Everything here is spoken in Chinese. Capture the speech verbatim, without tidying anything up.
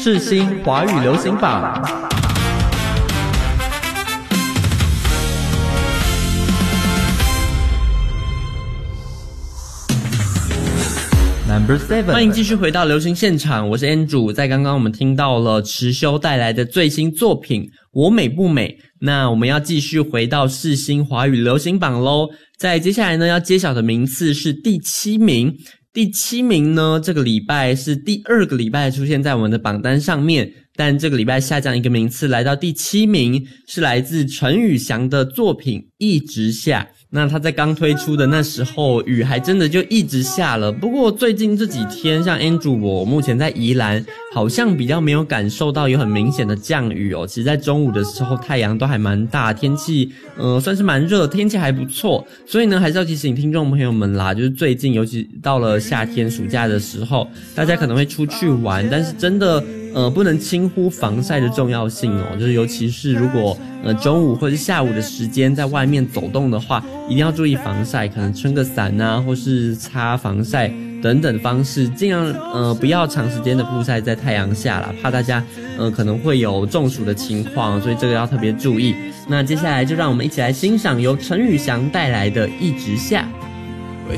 世新华语流行榜。Number seven， 欢迎继续回到流行现场，我是 Andrew。在刚刚我们听到了池修带来的最新作品《我美不美》，那我们要继续回到世新华语流行榜咯。在接下来呢，要揭晓的名次是第七名。第七名呢，这个礼拜是第二个礼拜出现在我们的榜单上面，但这个礼拜下降一个名次，来到第七名，是来自陈宇翔的作品《一直下》。那他在刚推出的那时候，雨还真的就一直下了。不过最近这几天，像 Andrew 我目前在宜兰，好像比较没有感受到有很明显的降雨哦。其实在中午的时候，太阳都还蛮大，天气呃算是蛮热，天气还不错。所以呢，还是要提醒听众朋友们啦，就是最近尤其到了夏天暑假的时候，大家可能会出去玩，但是真的呃不能轻忽防晒的重要性哦。就是尤其是如果呃中午或是下午的时间在外面走动的话，一定要注意防晒，可能撑个伞啊，或是擦防晒等等方式，尽量呃不要长时间的曝晒在太阳下啦，怕大家呃可能会有中暑的情况，所以这个要特别注意。那接下来就让我们一起来欣赏由陈宇翔带来的《一直下》。